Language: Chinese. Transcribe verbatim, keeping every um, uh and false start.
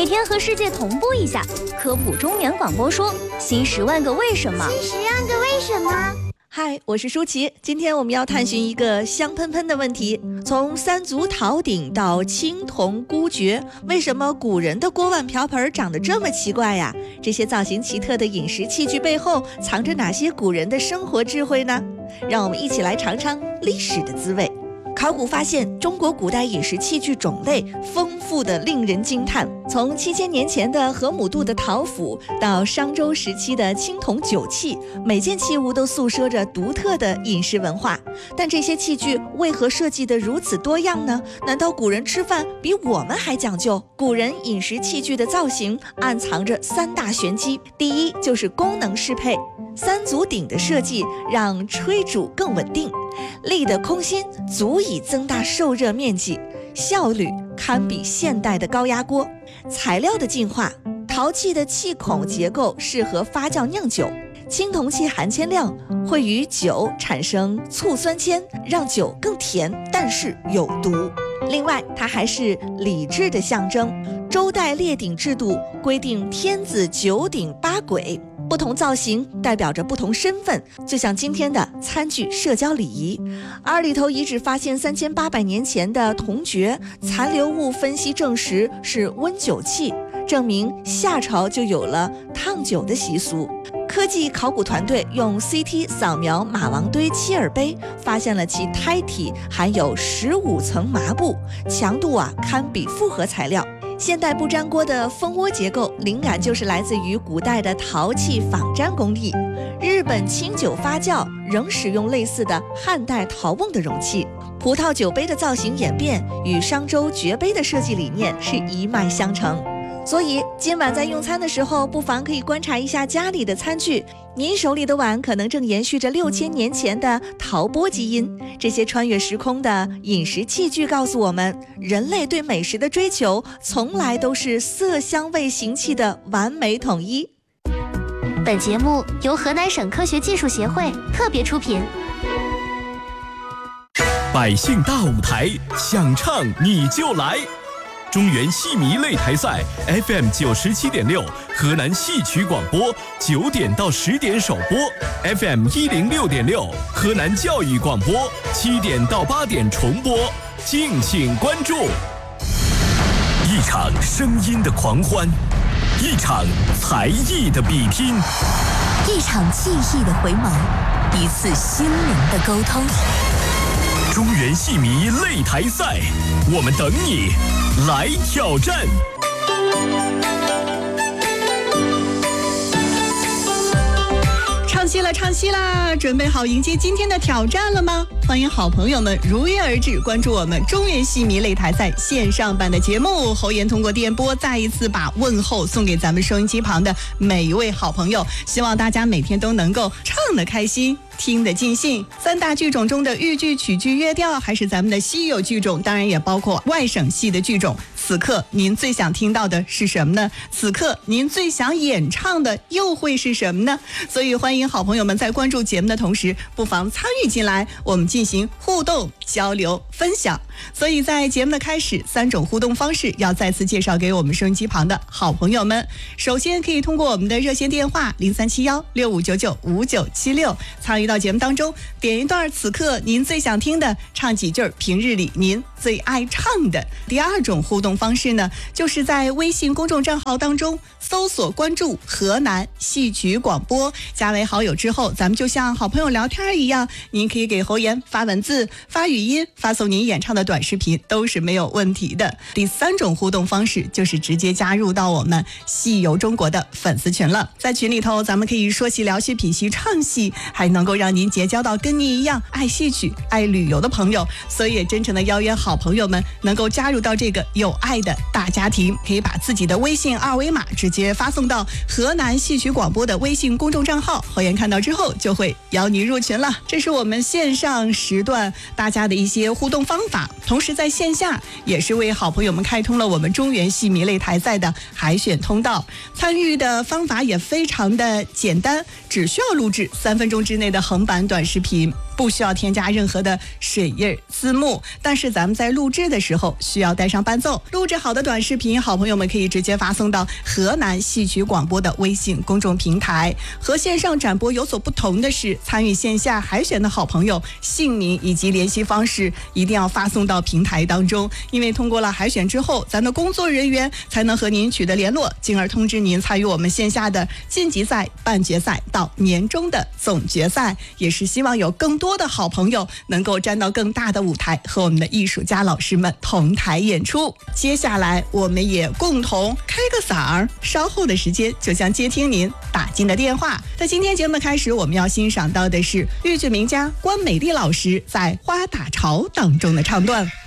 天和世界同步一下，科普中原广播说新十万个为什么。 新十万个为什么。 嗨，我是舒淇，今天我们要探寻一个香喷喷的问题，从三足陶鼎到青铜孤爵，为什么古人的锅碗瓢盆长得这么奇怪呀？这些造型奇特的饮食器具背后藏着哪些古人的生活智慧呢？让我们一起来尝尝历史的滋味。考古发现，中国古代饮食器具种类丰富的令人惊叹。从七千年前的河姆渡的陶釜，到商周时期的青铜酒器，每件器物都诉说着独特的饮食文化。但这些器具为何设计得如此多样呢？难道古人吃饭比我们还讲究？古人饮食器具的造型暗藏着三大玄机。第一，就是功能适配。三足鼎的设计让炊煮更稳定，力的空心足以增大受热面积，效率堪比现代的高压锅。材料的进化，陶器的气孔结构适合发酵酿酒，青铜器含铅量会与酒产生醋酸铅，让酒更甜，但是有毒。另外，它还是礼制的象征。周代列鼎制度规定天子九鼎八簋，不同造型代表着不同身份，就像今天的餐具社交礼仪。二里头遗址发现三千八百年前的铜爵，残留物分析证实是温酒器，证明夏朝就有了烫酒的习俗。科技考古团队用 C T 扫描马王堆切耳碑，发现了其胎体含有十五层麻布，强度啊堪比复合材料。现代不粘锅的蜂窝结构灵感就是来自于古代的陶器仿粘工艺。日本清酒发酵仍使用类似的汉代陶瓮的容器。葡萄酒杯的造型演变与商周爵杯的设计理念是一脉相承。所以今晚在用餐的时候，不妨可以观察一下家里的餐具，您手里的碗可能正延续着六千年前的陶钵基因。这些穿越时空的饮食器具告诉我们，人类对美食的追求从来都是色香味形气的完美统一。 本节目由河南省科学技术协会特别出品。 百姓大舞台，想唱你就来。中原戏迷擂台赛 F M 九十七点六，河南戏曲广播九点到十点首播 ，F M 一零六点六，河南教育广播七点到八点重播，敬请关注。一场声音的狂欢，一场才艺的比拼， 一场技艺的回眸，一次心灵的沟通。 中原戏迷擂台赛，我们等你来挑战。 唱戏了，唱戏啦！准备好迎接今天的挑战了吗？欢迎好朋友们如约而至，关注我们中原戏迷擂台赛线上版的节目。侯岩通过电波再一次把问候送给咱们收音机旁的每一位好朋友，希望大家每天都能够唱得开心，听得尽兴。三大剧种中的豫剧、曲剧、乐调，还是咱们的稀有剧种，当然也包括外省戏的剧种。此刻您最想听到的是什么呢？此刻您最想演唱的又会是什么呢？所以欢迎好朋友们在关注节目的同时，不妨参与进来，我们进行互动、交流、分享。所以在节目的开始，三种互动方式要再次介绍给我们收音机旁的好朋友们。首先可以通过我们的热线电话零三七幺六五九九五九七六参与到节目当中，点一段此刻您最想听的，唱几句平日里您最爱唱的。第二种互动方式呢，就是在微信公众账号当中搜索关注河南戏曲广播，加为好友之后，咱们就像好朋友聊天一样，您可以给侯岩发文字、发语音、发送您演唱的短视频，都是没有问题的。第三种互动方式就是直接加入到我们戏游中国的粉丝群了。在群里头，咱们可以说戏、聊戏、品戏、唱戏，还能够让您结交到跟您一样爱戏曲、爱旅游的朋友。所以也真诚的邀约好朋友们能够加入到这个有爱的大家庭，可以把自己的微信二维码直接发送到河南戏曲广播的微信公众账号，侯岩看到之后就会邀您入群了。这是我们线上时段大家的一些互动方法，同时在线下也是为好朋友们开通了我们中原戏迷擂台赛的海选通道。参与的方法也非常的简单，只需要录制三分钟之内的横版短视频， 不需要添加任何的水印字幕，但是咱们在录制的时候需要带上伴奏。录制好的短视频，好朋友们可以直接发送到河南戏曲广播的微信公众平台。和线上展播有所不同的是，参与线下海选的好朋友，姓名以及联系方式一定要发送到平台当中，因为通过了海选之后，咱的工作人员才能和您取得联络，进而通知您参与我们线下的晋级赛、半决赛到年终的总决赛。也是希望有更多的好朋友能够站到更大的舞台，和我们的艺术家老师们同台演出。接下来我们也共同开个嗓儿，稍后的时间就将接听您打进的电话。在今天节目开始，我们要欣赏到的是豫剧名家关美丽老师在《花打潮》当中的唱段。